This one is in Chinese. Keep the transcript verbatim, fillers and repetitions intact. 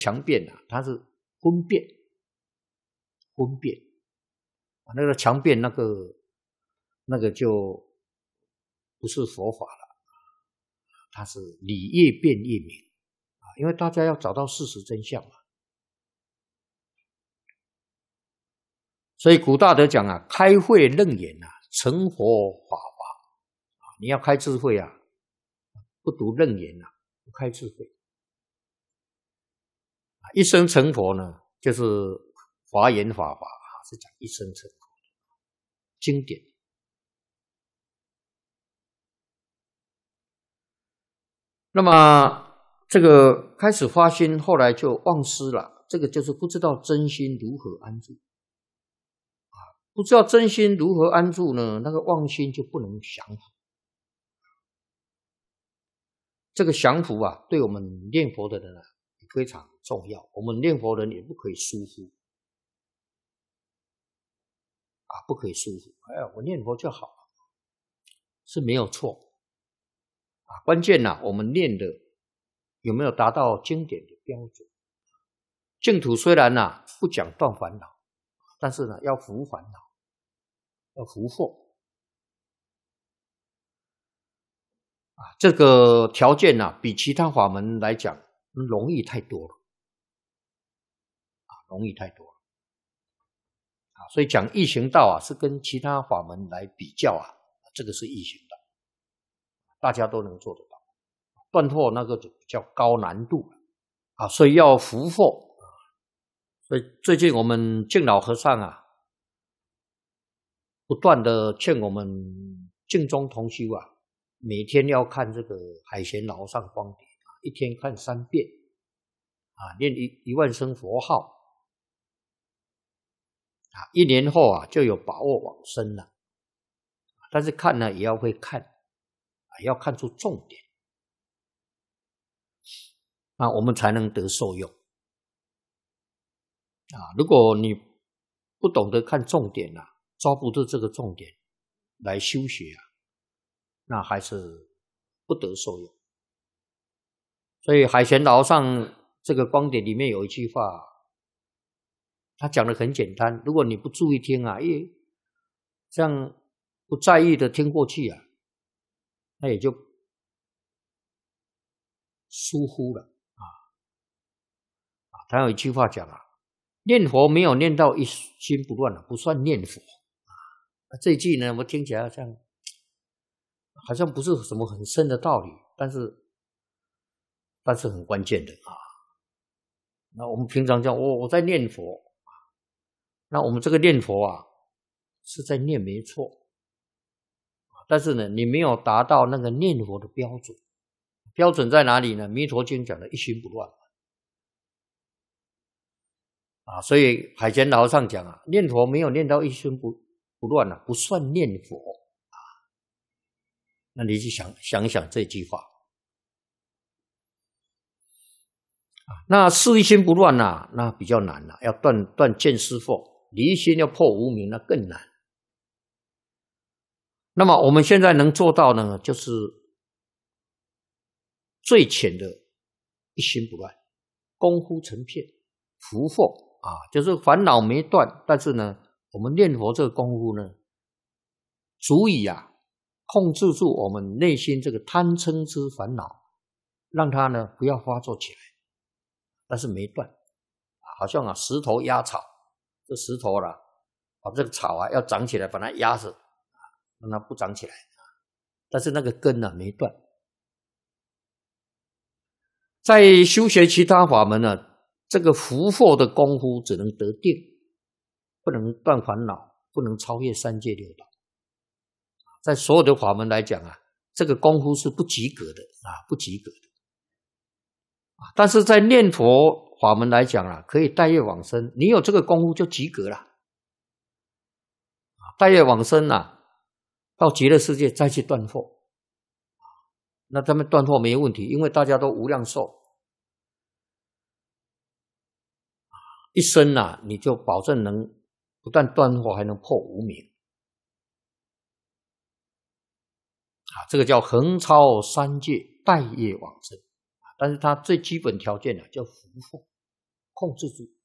强辩啊，它是分辨，分辨啊，那个强辩那个那个就不是佛法了，它是理越辩越明啊，因为大家要找到事实真相嘛。所以古大德讲啊，开慧楞严啊，成佛法法啊，你要开智慧啊，不读楞严啊，不开智慧。一生成佛呢，就是华严法法啊，是讲一生成佛经典。那么这个开始发心，后来就忘失了，这个就是不知道真心如何安住啊，不知道真心如何安住呢，那个妄心就不能降伏。这个降伏啊，对我们念佛的人啊非常重要，我们念佛人也不可以疏忽啊，不可以疏忽。哎呀，我念佛就好了，是没有错啊。关键啊，我们念的有没有达到经典的标准？净土虽然啊不讲断烦恼，但是呢要伏烦恼，要伏惑啊。这个条件啊，比其他法门来讲容易太多了啊，容易太多了啊。所以讲易行道啊，是跟其他法门来比较啊，这个是易行道，大家都能做得到。断惑那个就比较高难度啊，所以要伏惑。所以最近我们净老和尚啊，不断的劝我们净宗同修啊，每天要看这个海贤老和尚光碟，一天看三遍啊，念一一万声佛号啊，一年后啊就有把握往生了。但是看呢也要会看啊，要看出重点，那我们才能得受用啊。如果你不懂得看重点啊，抓不住这个重点来修学啊，那还是不得受用。所以海贤老和尚这个光点里面有一句话，他讲的很简单，如果你不注意听啊，耶，这样不在意的听过去啊，那也就疏忽了啊。他有一句话讲啊，念佛没有念到一心不乱啊，不算念佛啊。这一句呢，我听起来好像好像不是什么很深的道理，但是但是很关键的啊。那我们平常讲，我我在念佛，那我们这个念佛啊，是在念没错，但是呢，你没有达到那个念佛的标准。标准在哪里呢？弥陀经讲的一心不乱啊，所以海贤老和尚讲啊，念佛没有念到一心不不乱啊，不算念佛啊。那你去想想一想这句话啊，那是一心不乱啊，那比较难了、啊，要断断见思惑，离心要破无明，那更难。那么我们现在能做到呢，就是最浅的一心不乱，功夫成片，伏惑啊，就是烦恼没断，但是呢，我们念佛这个功夫呢，足以啊控制住我们内心这个贪嗔痴烦恼，让它呢不要发作起来，但是没断，好像啊石头压草，这石头啦，把这个草啊要长起来，把它压着，让它不长起来，但是那个根呢、啊、没断。在修学其他法门呢，这个伏惑的功夫只能得定，不能断烦恼，不能超越三界六道。在所有的法门来讲啊，这个功夫是不及格的啊，不及格的。但是在念佛法门来讲啊，可以带业往生，你有这个功夫就及格了。带业往生啊，到极乐世界再去断惑。那他们断惑没问题，因为大家都无量寿，一生啊，你就保证能不但断惑，还能破无明啊，这个叫横超三界，带业往生。但是它最基本条件啊，叫伏惑控制住。